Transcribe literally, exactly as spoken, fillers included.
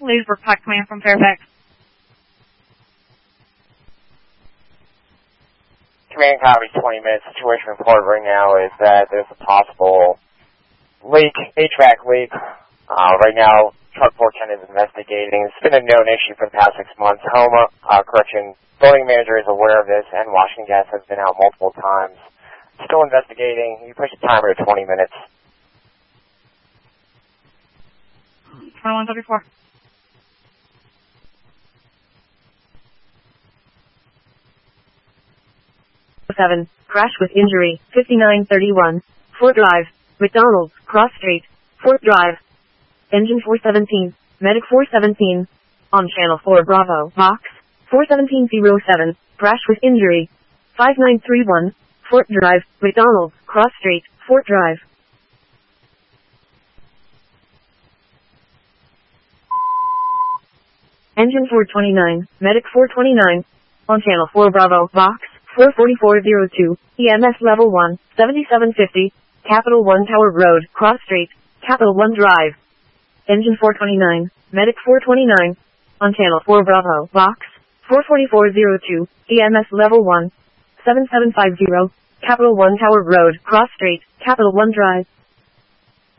Leesburg, Pack Command from Fairfax. Command copy, twenty minutes. Situation report right now is that there's a possible leak, H V A C leak. Uh, right now, Truck four ten is investigating. It's been a known issue for the past six months. Home, uh, correction, building manager is aware of this, and Washington Gas has been out multiple times. Still investigating. You push the timer to twenty minutes. twenty-one thirty-four. seven. Crash with injury. fifty-nine thirty-one. Fort Drive. McDonald's. Cross Street. Fort Drive. Engine four seventeen. Medic four seventeen. On channel four Bravo. Box. four seventeen oh seven. Crash with injury. five nine three one. Fort Drive. McDonald's. Cross Street. Fort Drive. Engine four twenty-nine. Medic four twenty-nine. On channel four Bravo. Box. four forty-four oh two. E M S level one. seventy-seven fifty. Capital One Tower Road. Cross Street. Capital One Drive. Engine four twenty-nine. Medic four twenty-nine. On channel four Bravo. Box. four forty-four oh two. E M S level one. seven seven five zero. Capital One Tower Road. Cross Street. Capital One Drive.